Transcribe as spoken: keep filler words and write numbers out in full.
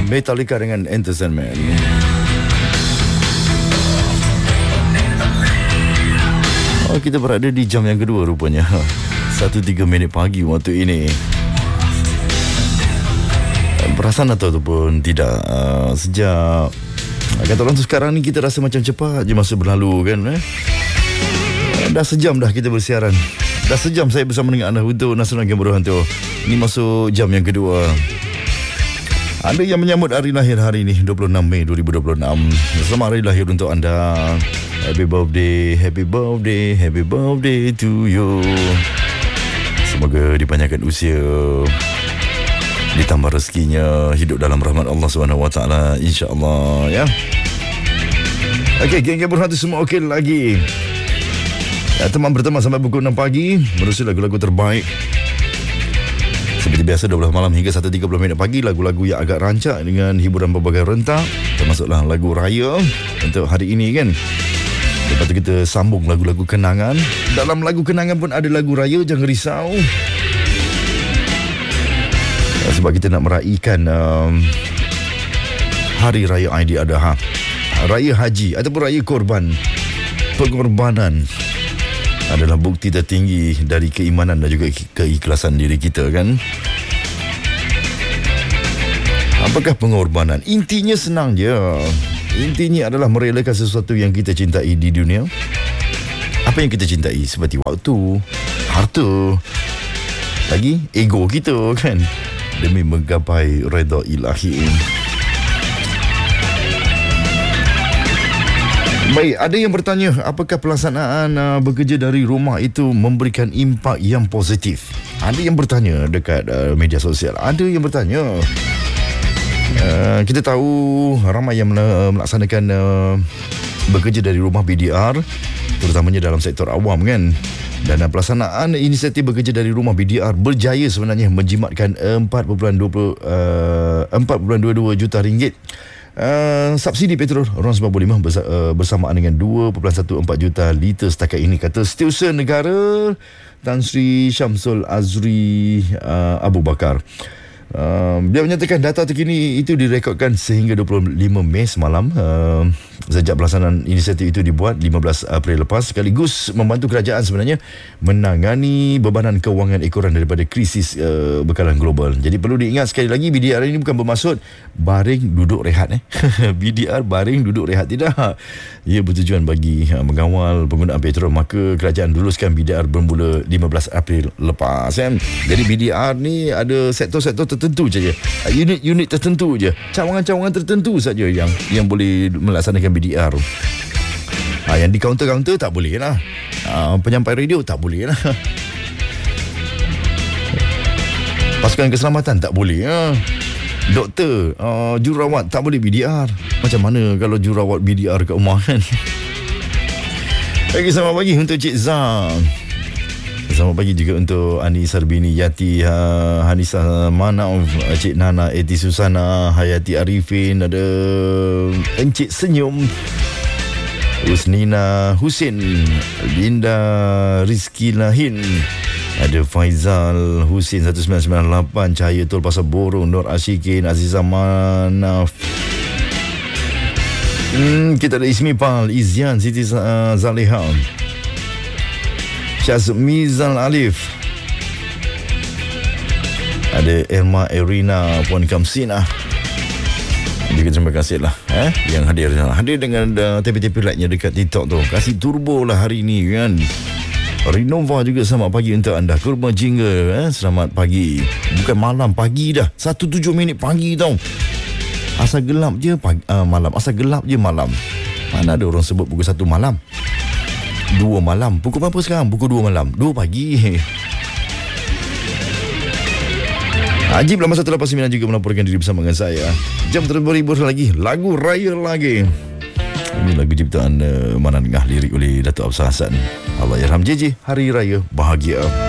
Metallica dengan Entertainment. Oh, kita berada di jam yang kedua rupanya. Satu tiga minit pagi waktu ini. Perasan atau ataupun tidak, uh, sejak kata orang tu sekarang ni kita rasa macam cepat je masa berlalu kan. eh? Dah sejam dah kita bersiaran. Dah sejam saya bersama dengan anda untuk Nasional Game Berhantu. Ini masuk jam yang kedua. Anda yang menyambut hari lahir hari ini dua puluh enam Mei dua ribu dua puluh enam, selamat hari lahir untuk anda. Happy birthday, happy birthday, happy birthday to you. Semoga dipanjangkan usia, ditambah rezekinya, hidup dalam rahmat Allah subhanahu wa taala, insya-Allah ya. Okey, geng-geng berhati semua okey lagi. Ya, teman berteman sampai pukul enam pagi menerusi lagu-lagu terbaik. Seperti biasa dua belas malam hingga satu tiga puluh minit pagi, lagu-lagu yang agak rancak dengan hiburan berbagai rentak, termasuklah lagu raya untuk hari ini kan. Lepas tu kita sambung lagu-lagu kenangan. Dalam lagu kenangan pun ada lagu raya, jangan risau. Ya, sebab kita nak meraihkan um, Hari Raya Aidiladha, Raya Haji ataupun Raya Korban. Pengorbanan adalah bukti tertinggi dari keimanan dan juga keikhlasan diri kita kan. Apakah pengorbanan? Intinya senang je. Intinya adalah merelakan sesuatu yang kita cintai di dunia. Apa yang kita cintai? Seperti waktu, harta, lagi ego kita kan, demi menggapai redha ilahi. Baik, ada yang bertanya, apakah pelaksanaan uh, bekerja dari rumah itu memberikan impak yang positif? Ada yang bertanya dekat uh, media sosial. Ada yang bertanya. Uh, kita tahu ramai yang melaksanakan uh, bekerja dari rumah B D R, terutamanya dalam sektor awam kan. Dan uh, pelaksanaan inisiatif bekerja dari rumah B D R berjaya sebenarnya menjimatkan empat perpuluhan dua dua juta ringgit. Uh, subsidi petrol orang sembilan puluh lima bersa- uh, bersamaan dengan dua perpuluhan satu empat juta liter setakat ini, kata Setiausaha Negara Tan Sri Syamsul Azri uh, Abu Bakar. Uh, dia menyatakan data terkini itu direkodkan sehingga dua puluh lima Mei semalam, uh, sejak pelaksanaan inisiatif itu dibuat lima belas April lepas, sekaligus membantu kerajaan sebenarnya menangani bebanan kewangan ekoran daripada krisis uh, bekalan global. Jadi perlu diingat sekali lagi, B D R ini bukan bermaksud baring duduk rehat eh. B D R baring duduk rehat, tidak. Ia bertujuan bagi uh, mengawal penggunaan petrol. Maka kerajaan luluskan B D R bermula lima belas April lepas kan. Jadi B D R ni ada sektor-sektor tertentu saja, unit-unit tertentu je, cawangan-cawangan tertentu saja yang yang boleh melaksanakan B D R. Ha, yang di kaunter-kaunter tak boleh lah. Ha, penyampai radio tak boleh lah. Pasukan keselamatan tak boleh lah. Doktor, uh, jururawat tak boleh B D R. Macam mana kalau jururawat B D R kat rumah kan? Okey, selamat pagi untuk Cik Zam. Selamat pagi juga untuk Ani Sarbini Yati, ha, Hanisa Manauf, Cik Nana Eti Susana, Hayati Arifin, ada Encik Senyum, Usnina Husin, Linda Rizki Lahin, ada Faizal Husin satu sembilan sembilan lapan, Cahaya Tol Pasar Borong, Nur Ashikin, Azizah Manaf. Hmm, kita ada Ismi Pal, Izzian, Siti uh, Zaleha, Syazmizal Alif, ada Elma Erina, Puan Kamsina. Juga terima kasih lah eh, yang hadir hadir dengan uh, tepi-tepi lightnya dekat TikTok tu. Kasih turbo lah hari ni kan. Renova juga selamat pagi untuk anda. Kurma Jingga, eh, selamat pagi. Bukan malam, pagi dah. Satu tujuh minit pagi tau. Asal gelap je pagi, uh, malam. Asal gelap je malam. Mana ada orang sebut pukul satu malam, dua malam. Pukul berapa sekarang? Pukul dua malam, dua pagi. Ajib Lama satu lapan sembilan juga melaporkan diri bersama dengan saya. Jam terus berhibur lagi, lagu raya lagi. Ini lagu ciptaan uh, Mana Dengah, lirik oleh Datuk Absar Hassan. Allah yarham J J, Hari Raya Bahagia.